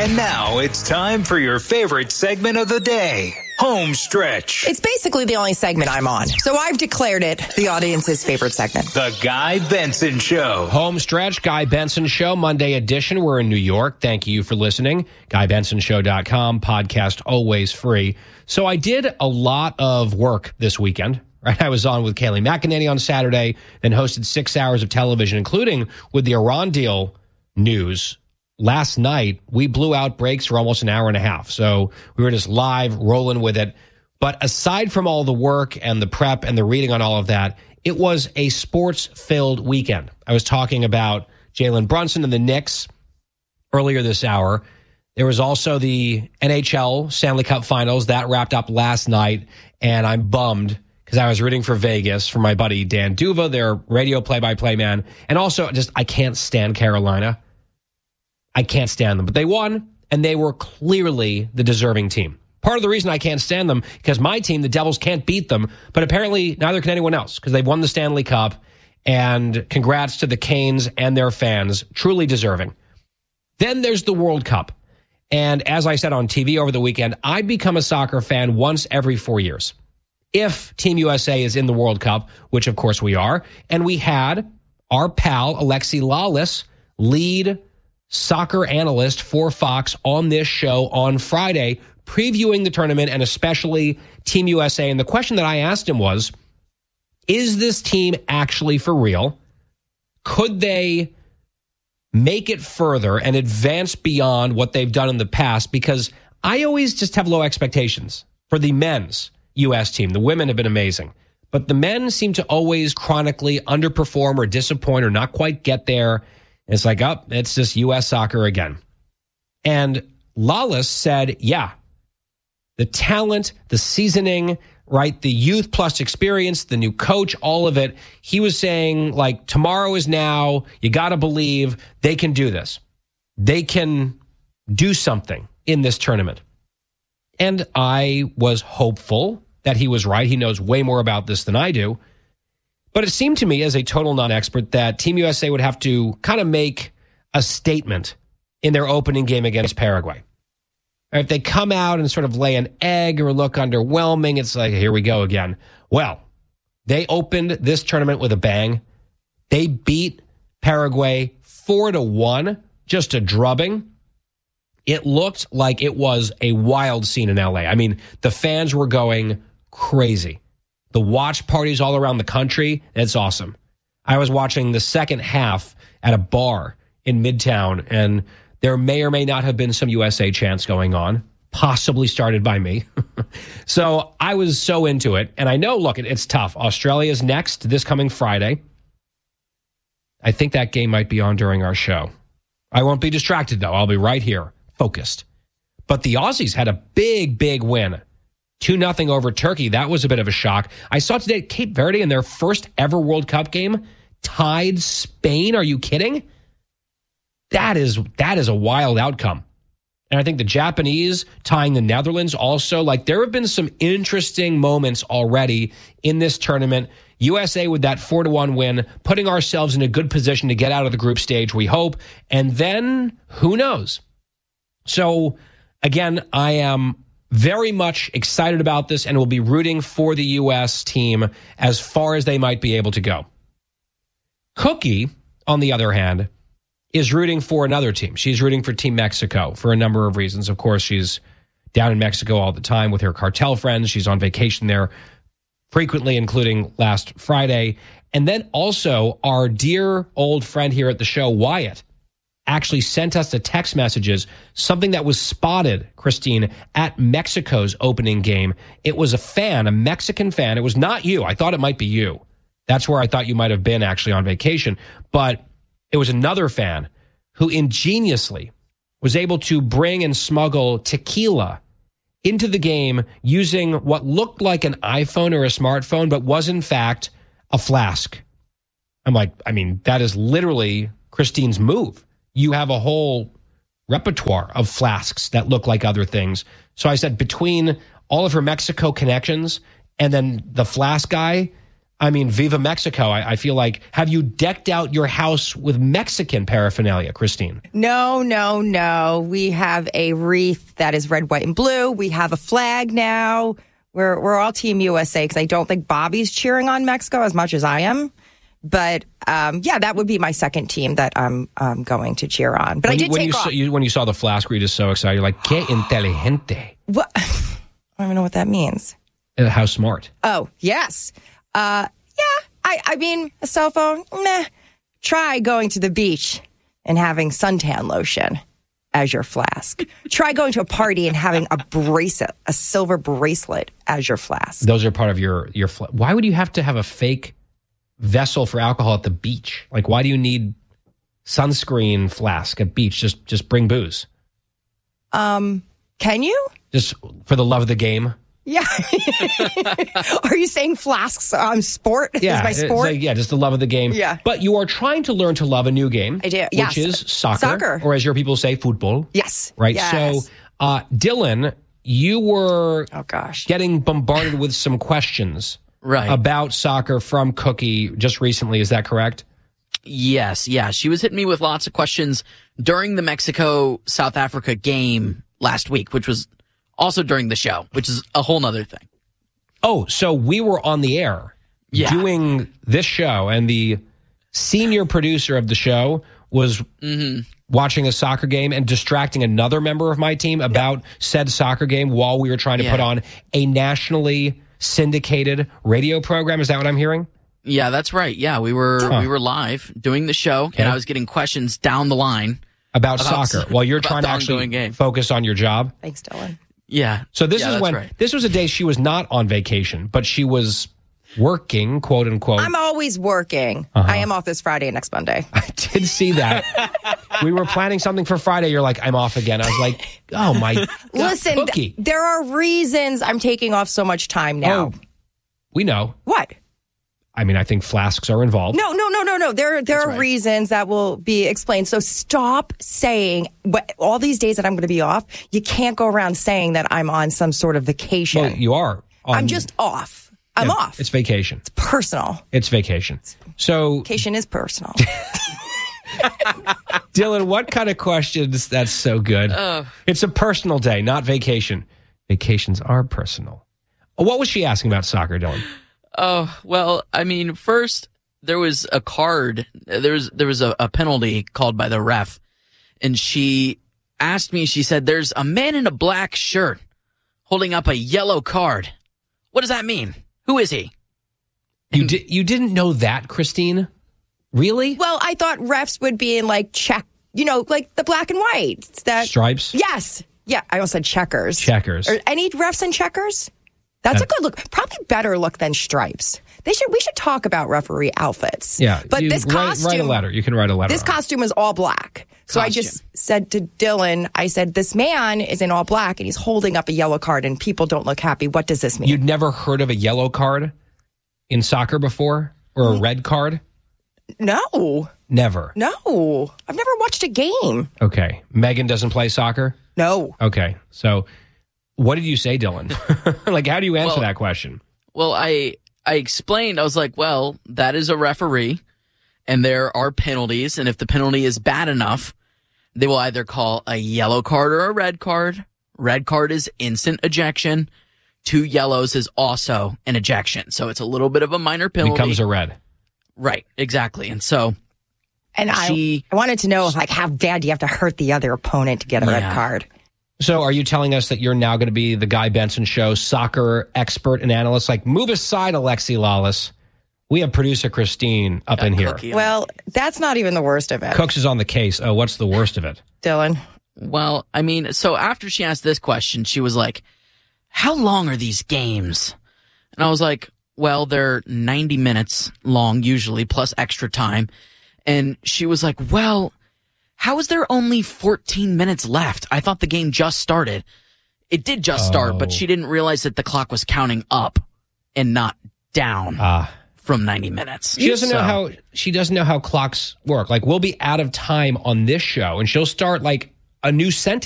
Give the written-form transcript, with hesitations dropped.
And now it's time for your favorite segment of the day, Home Stretch. It's basically the only segment I'm on, so I've declared it the audience's favorite segment. The Guy Benson Show. Home Stretch, Guy Benson Show, Monday edition. We're in New York. Thank you for listening. GuyBensonShow.com, podcast always free. So I did a lot of work this weekend. Right, I was on with Kayleigh McEnany on Saturday, then hosted 6 hours of television, including with the Iran deal news. Last night, we blew out breaks for almost an hour and a half. So we were just live, rolling with it. But aside from all the work and the prep and the reading on all of that, it was a sports-filled weekend. I was talking about Jalen Brunson and the Knicks earlier this hour. There was also the NHL Stanley Cup Finals. That wrapped up last night, and I'm bummed because I was rooting for Vegas for my buddy Dan Duva, their radio play-by-play man. And also, I can't stand Carolina. I can't stand them. But they won, and they were clearly the deserving team. Part of the reason I can't stand them, because my team, the Devils, can't beat them, but apparently neither can anyone else, because they've won the Stanley Cup, and congrats to the Canes and their fans, truly deserving. Then there's the World Cup. And as I said on TV over the weekend, I become a soccer fan once every 4 years. If Team USA is in the World Cup, which of course we are, and we had our pal, Alexi Lalas, lead soccer analyst for Fox on this show on Friday, previewing the tournament and especially Team USA. And the question that I asked him was, is this team actually for real? Could they make it further and advance beyond what they've done in the past? Because I always just have low expectations for the men's U.S. team. The women have been amazing, but the men seem to always chronically underperform or disappoint or not quite get there. It's like, oh, it's just U.S. soccer again. And Lalas said, yeah, the talent, the seasoning, right, the youth plus experience, the new coach, all of it. He was saying, like, tomorrow is now. You got to believe they can do this. They can do something in this tournament. And I was hopeful that he was right. He knows way more about this than I do. But it seemed to me, as a total non-expert, that Team USA would have to kind of make a statement in their opening game against Paraguay. If they come out and sort of lay an egg or look underwhelming, it's like, here we go again. Well, they opened this tournament with a bang. They beat Paraguay 4-1, just a drubbing. It looked like it was a wild scene in LA. I mean, the fans were going crazy. The watch parties all around the country, it's awesome. I was watching the second half at a bar in Midtown, and there may or may not have been some USA chants going on, possibly started by me. So I was so into it. And I know, look, it's tough. Australia's next this coming Friday. I think that game might be on during our show. I won't be distracted, though. I'll be right here, focused. But the Aussies had a big, big win. 2-0 over Turkey. That was a bit of a shock. I saw today Cape Verde in their first ever World Cup game tied Spain. Are you kidding? That is a wild outcome. And I think the Japanese tying the Netherlands also, like, there have been some interesting moments already in this tournament. USA with that 4-1 win, putting ourselves in a good position to get out of the group stage, we hope. And then who knows? So again, I am very much excited about this and will be rooting for the U.S. team as far as they might be able to go. Cookie, on the other hand, is rooting for another team. She's rooting for Team Mexico for a number of reasons. Of course, she's down in Mexico all the time with her cartel friends. She's on vacation there frequently, including last Friday. And then also our dear old friend here at the show, Wyatt, actually sent us the text messages, something that was spotted, Christine, at Mexico's opening game. It was a fan, a Mexican fan. It was not you. I thought it might be you. That's where I thought you might have been actually on vacation. But it was another fan who ingeniously was able to bring and smuggle tequila into the game using what looked like an iPhone or a smartphone, but was in fact a flask. I'm like, I mean, that is literally Christine's move. You have a whole repertoire of flasks that look like other things. So I said, between all of her Mexico connections and then the flask guy, I mean, Viva Mexico. I feel like, have you decked out your house with Mexican paraphernalia, Christine? No. We have a wreath that is red, white, and blue. We have a flag now. We're all Team USA because I don't think Bobby's cheering on Mexico as much as I am. But that would be my second team that I'm going to cheer on. But when you saw the flask, were you just so excited? You're like, "Qué inteligente." What? I don't even know what that means. How smart. Oh, yes. I mean, a cell phone, meh. Try going to the beach and having suntan lotion as your flask. Try going to a party and having a silver bracelet as your flask. Those are part of your why would you have to have a fake vessel for alcohol at the beach? Like, why do you need sunscreen flask at beach? Just bring booze. Can you? Just for the love of the game? Yeah. Are you saying flasks sport? Yeah, is my sport? Just the love of the game. Yeah. But you are trying to learn to love a new game. I do, which is soccer. Or as your people say, football. Yes. Right? Yes. So, Dylan, you were getting bombarded with some questions about soccer from Cookie just recently. Is that correct? Yes. Yeah. She was hitting me with lots of questions during the Mexico-South Africa game last week, which was also during the show, which is a whole nother thing. Oh, so we were on the air doing this show, and the senior producer of the show was watching a soccer game and distracting another member of my team about said soccer game while we were trying to put on a nationally syndicated radio program. Is that what I'm hearing? Yeah, that's right. Yeah, we were live doing the show, and I was getting questions down the line about soccer while you're trying to actually focus on your job. Thanks, Dylan. Yeah. So this is when this was a day she was not on vacation, but she was working, quote unquote. I'm always working. I am off this Friday and next Monday. I did see that. We were planning something for Friday. You're like, I'm off again. I was like, oh my God. Listen, there are reasons I'm taking off so much time now. Oh, we know. What? I mean, I think flasks are involved. No. There are reasons that will be explained. So stop saying all these days that I'm going to be off. You can't go around saying that I'm on some sort of vacation. Well, you are. I'm just off. I'm off. It's vacation. It's personal. It's vacation. So vacation is personal. Dylan, what kind of questions? That's so good. It's a personal day, not vacation. Vacations are personal. What was she asking about soccer, Dylan? Oh, well, I mean, first, there was a card. There was a penalty called by the ref. And she asked me, she said, there's a man in a black shirt holding up a yellow card. What does that mean? Who is he? You didn't know that, Christine? Really? Well, I thought refs would be in like like the black and white. Stripes? Yes. Yeah, I almost said checkers. Checkers. Are any refs in checkers? That's a good look. Probably better look than stripes. We should talk about referee outfits. Yeah. But this costume. Write a letter. You can write a letter. This costume is all black. So I just said to Dylan, I said, this man is in all black and he's holding up a yellow card and people don't look happy. What does this mean? You'd never heard of a yellow card in soccer before? Or a red card? No. Never? No. I've never watched a game. Okay. Megan doesn't play soccer? No. Okay. So what did you say, Dylan? Like, how do you answer that question? Well, I explained, I was like, well, that is a referee, and there are penalties, and if the penalty is bad enough, they will either call a yellow card or a red card. Red card is instant ejection. 2 yellows is also an ejection. So it's a little bit of a minor penalty. Becomes a red. Right, exactly. And so... And I wanted to know, like, how bad do you have to hurt the other opponent to get a red card? So are you telling us that you're now going to be the Guy Benson Show soccer expert and analyst? Like, move aside, Alexi Lawless. We have producer Christine up in here. Well, that's not even the worst of it. Cooks is on the case. Oh, what's the worst of it? Dylan. Well, I mean, so after she asked this question, she was like, how long are these games? And I was like, well, they're 90 minutes long, usually, plus extra time. And she was like, well, how is there only 14 minutes left? I thought the game just started. It did just start, but she didn't realize that the clock was counting up and not down from 90 minutes. She doesn't know how clocks work. Like, we'll be out of time on this show, and she'll start like a new sentence.